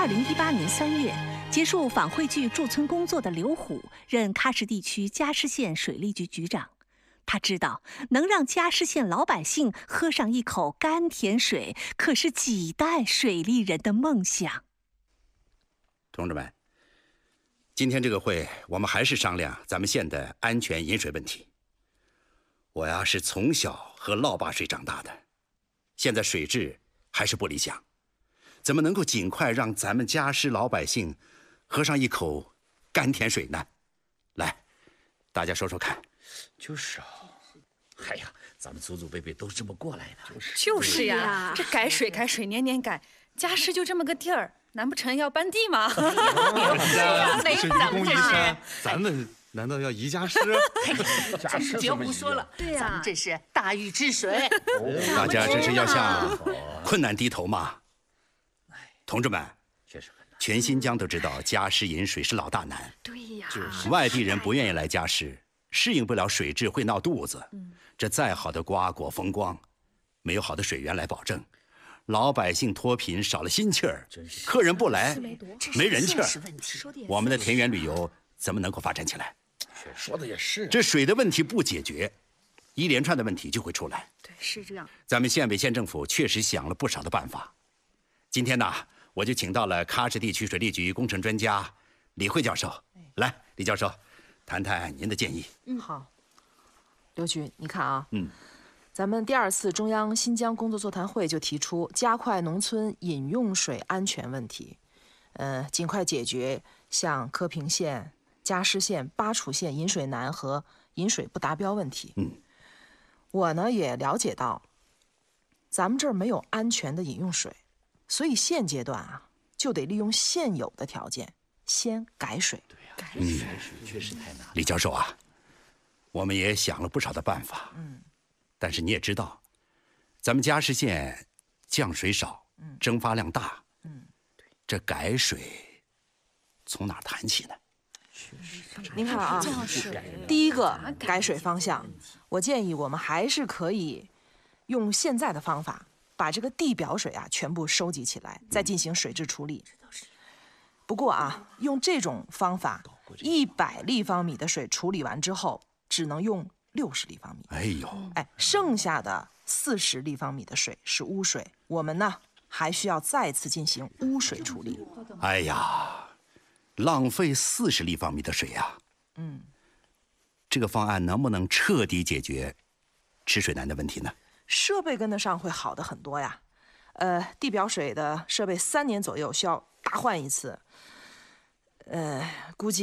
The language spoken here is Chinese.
2018年3月，结束访汇聚驻村工作的刘虎任喀什地区迦湿县水利局局长。他知道能让迦湿县老百姓喝上一口甘甜水，可是几代水利人的梦想。 同志们，今天这个会，我们还是商量咱们县的安全饮水问题。我呀是从小喝涝坝水长大的，现在水质还是不理想，怎么能够尽快让咱们迦湿老百姓喝上一口甘甜水呢？来，大家说说看。 就是啊，哎呀，咱们祖祖辈辈都是这么过来的。 就是呀，这改水年年改，迦湿就这么个地儿，难不成要搬地吗？ 这是愚公移山，咱们难道要移迦湿？ 迦湿别胡说了，对呀，咱们这是大禹治水。 大家这是要向困难低头吗？同志们，全新疆都知道迦湿饮水是老大难。 对呀， 外地人不愿意来迦湿，适应不了水质，会闹肚子。这再好的瓜果风光，没有好的水源来保证，老百姓脱贫少了心气儿，客人不来，没人气儿，我们的田园旅游怎么能够发展起来？ 说的也是， 这水的问题不解决，一连串的问题就会出来。 对，是这样。 咱们县委县政府确实想了不少的办法。今天呢，我就请到了喀什地区水利局工程专家李慧教授。来，李教授，谈谈您的建议。 好。刘局，你看啊，咱们第2次中央新疆工作座谈会就提出加快农村饮用水安全问题，尽快解决像柯平县、迦湿县、巴楚县饮水难和饮水不达标问题。我呢也了解到，咱们这儿没有安全的饮用水，所以现阶段啊，就得利用现有的条件，先改水。 对呀，改水确实太难了。 李教授啊，我们也想了不少的办法。但是你也知道，咱们迦湿县降水少，蒸发量大。这改水从哪儿谈起呢？ 您看啊，第一个改水方向，我建议我们还是可以用现在的方法，把这个地表水啊全部收集起来，再进行水质处理。不过啊，用这种方法，100立方米的水处理完之后，只能用60立方米。剩下的40立方米的水是污水，我们呢还需要再次进行污水处理。 哎呀，浪费40立方米的水呀！这个方案能不能彻底解决吃水难的问题呢？ 设备跟得上会好的很多呀。地表水的设备3年左右需要大换一次。估计。